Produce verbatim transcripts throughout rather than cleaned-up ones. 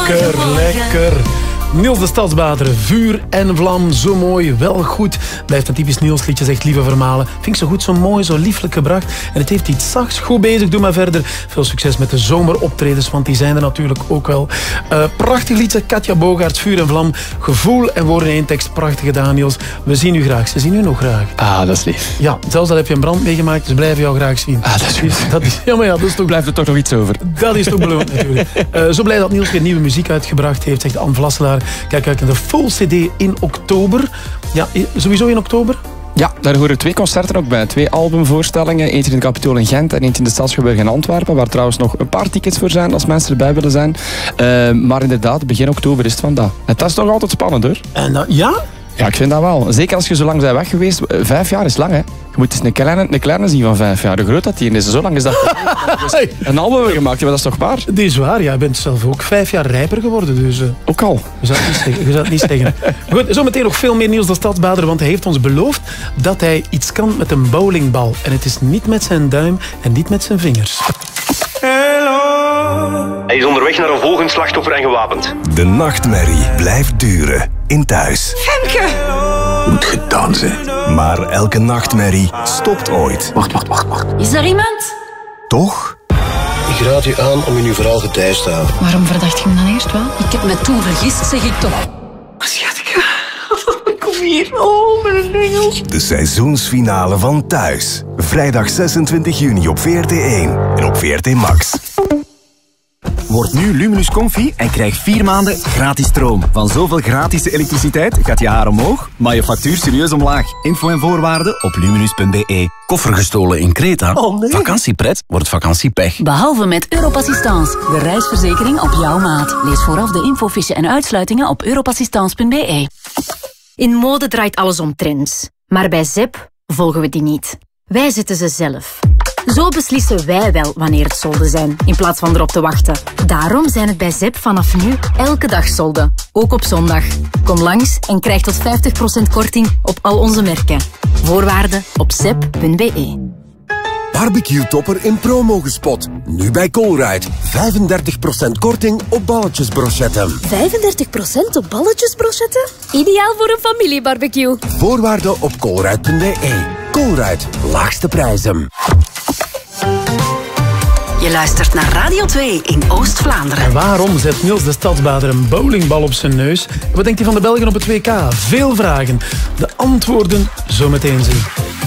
Lekker, lekker. Niels de Stadsbader, vuur en vlam, zo mooi, wel goed. Blijft een typisch Niels liedje, zegt Lieve Vermalen. Vind ik zo goed, zo mooi, zo lieflijk gebracht. En het heeft iets zachts, goed bezig, doe maar verder. Veel succes met de zomeroptredens, want die zijn er natuurlijk ook wel. Uh, prachtig liedje, Katja Bogaerts, vuur en vlam. Gevoel en woorden in één tekst, prachtig gedaan Niels. We zien u graag, ze zien u nog graag. Ah, dat is lief. Ja, zelfs al heb je een brand meegemaakt, ze blijven jou graag zien. Ah, dat is lief. Dat is, ja, maar ja, dat is toch... Blijft er toch nog iets over? Dat is toch beloond natuurlijk. Uh, zo blij dat Niels weer nieuwe muziek uitgebracht heeft, zegt Anne Vlasselaar. Kijk uit naar de full cd in oktober. Ja, sowieso in oktober? Ja, daar horen twee concerten ook bij. Twee albumvoorstellingen. Eentje in het Capitool in Gent en eentje in de Stadsschouwburg in Antwerpen. Waar trouwens nog een paar tickets voor zijn als mensen erbij willen zijn. Uh, maar inderdaad, begin oktober is het vandaag. En dat is toch altijd spannend hoor. En dat, ja? Ja, ik vind dat wel. Zeker als je zo lang bent weg geweest. Vijf jaar is lang, hè. Je moet eens een kleine, een kleine zien van vijf jaar. Hoe groot dat die is. Zo lang is dat. Dus een album gemaakt, ja, dat is toch waar? Dat is waar, ja. Je bent zelf ook vijf jaar rijper geworden. Dus, uh, ook al. Je zou het niet zeggen. Je zou het niet zeggen. Goed, zometeen nog veel meer Niels de Stadsbader, want hij heeft ons beloofd dat hij iets kan met een bowlingbal. En het is niet met zijn duim en niet met zijn vingers. Hello. Hij is onderweg naar een volgend slachtoffer en gewapend. De nachtmerrie blijft duren in thuis. Femke! Moet gedaan zijn. Maar elke nachtmerrie stopt ooit. Wacht, wacht, wacht, wacht. Is er iemand? Toch? Ik raad u aan om in uw verhaal gedijst te houden. Waarom verdacht je hem dan eerst wel? Ik heb me toen vergist, zeg ik toch. Schatje, kom hier. Oh, mijn engels. De seizoensfinale van Thuis. Vrijdag zesentwintig juni op V R T één en op V R T Max. Word nu Luminus Comfy en krijg vier maanden gratis stroom. Van zoveel gratis elektriciteit gaat je haar omhoog, maar je factuur serieus omlaag. Info en voorwaarden op luminus punt b e. Koffer gestolen in Kreta? Oh nee. Vakantiepret wordt vakantiepech. Behalve met Europassistance, de reisverzekering op jouw maat. Lees vooraf de infofiche en uitsluitingen op europassistance punt b e. In mode draait alles om trends. Maar bij Zep volgen we die niet. Wij zetten ze zelf. Zo beslissen wij wel wanneer het solden zijn, in plaats van erop te wachten. Daarom zijn het bij Zep vanaf nu elke dag solden. Ook op zondag. Kom langs en krijg tot vijftig procent korting op al onze merken. Voorwaarden op zep punt b e. Barbecue topper in promo gespot. Nu bij Colruyt. vijfendertig procent korting op balletjesbrochetten. vijfendertig procent op balletjesbrochetten? Ideaal voor een familiebarbecue. Voorwaarden op colruyt punt b e. Colruyt. Laagste prijzen. Je luistert naar Radio twee in Oost-Vlaanderen. En waarom zet Niels de Stadsbader een bowlingbal op zijn neus? Wat denkt hij van de Belgen op het W K? Veel vragen. De antwoorden zometeen zien.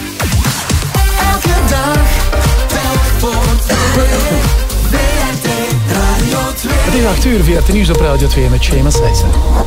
Elke dag, telk voor twee. V R T Radio twee. Het is acht uur, V R T Nieuws op Radio twee met Shema Seijsen.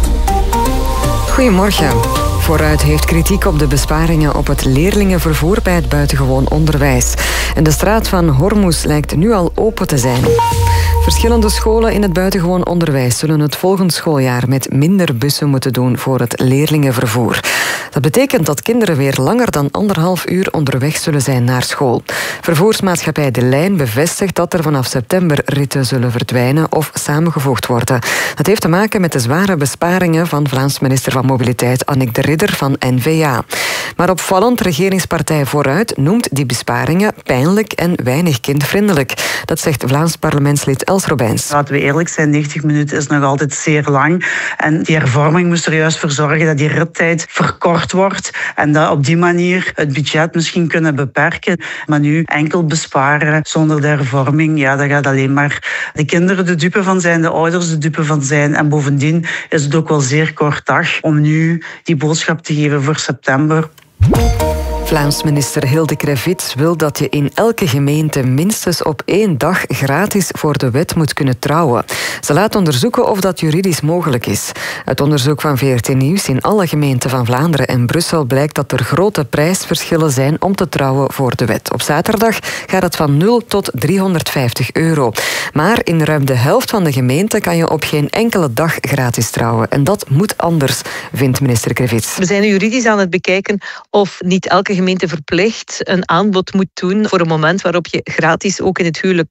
Goedemorgen. Vooruit heeft kritiek op de besparingen op het leerlingenvervoer bij het buitengewoon onderwijs. En de straat van Hormuz lijkt nu al open te zijn. Verschillende scholen in het buitengewoon onderwijs zullen het volgend schooljaar met minder bussen moeten doen voor het leerlingenvervoer. Dat betekent dat kinderen weer langer dan anderhalf uur onderweg zullen zijn naar school. Vervoersmaatschappij De Lijn bevestigt dat er vanaf september ritten zullen verdwijnen of samengevoegd worden. Dat heeft te maken met de zware besparingen van Vlaams minister van Mobiliteit Annick de Ridder van N V A. Maar opvallend, regeringspartij Vooruit noemt die besparingen pijnlijk en weinig kindvriendelijk. Dat zegt Vlaams parlementslid Els Robijns. Laten we eerlijk zijn, negentig minuten is nog altijd zeer lang. En die hervorming moest er juist voor zorgen dat die rittijd verkort wordt. En dat op die manier het budget misschien kunnen beperken. Maar nu enkel besparen zonder de hervorming, ja, daar gaat alleen maar de kinderen de dupe van zijn, de ouders de dupe van zijn. En bovendien is het ook wel zeer kort dag om nu die boodschap te geven voor september. Vlaams minister Hilde Krevits wil dat je in elke gemeente minstens op één dag gratis voor de wet moet kunnen trouwen. Ze laat onderzoeken of dat juridisch mogelijk is. Uit onderzoek van V R T Nieuws in alle gemeenten van Vlaanderen en Brussel blijkt dat er grote prijsverschillen zijn om te trouwen voor de wet. Op zaterdag gaat het van nul tot driehonderdvijftig euro. Maar in ruim de helft van de gemeenten kan je op geen enkele dag gratis trouwen. En dat moet anders, vindt minister Krevits. We zijn nu juridisch aan het bekijken of niet elke gemeente verplicht een aanbod moet doen voor een moment waarop je gratis ook in het huwelijk